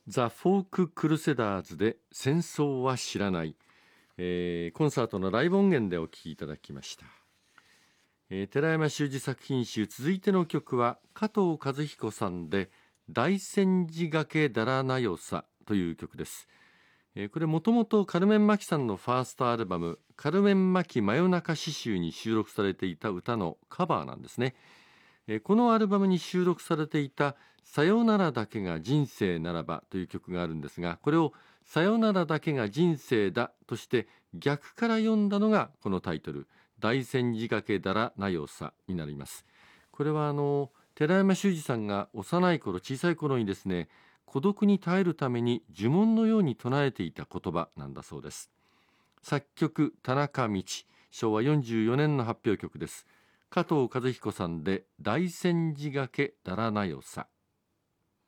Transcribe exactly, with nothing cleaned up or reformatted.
ザ・フォーク・クルセダーズで戦争は知らない、えーコンサートのライブ音源でお聴きいただきました。えー寺山修司作品集、続いての曲は加藤和彦さんで大仙寺掛けだらなよさという曲です。えーこれもともとカルメン・マキさんのファーストアルバムカルメン・マキ真夜中詩集に収録されていた歌のカバーなんですね。えーこのアルバムに収録されていたさよならだけが人生ならばという曲があるんですが、これをさよならだけが人生だとして逆から読んだのがこのタイトル、大仙寺掛けだらなよさになります。これはあの寺山修司さんが幼い頃、小さい頃にですね、孤独に耐えるために呪文のように唱えていた言葉なんだそうです。作曲田中道、しょうわよんじゅうよねんの発表曲です。加藤和彦さんで大仙寺掛けだらなよさ。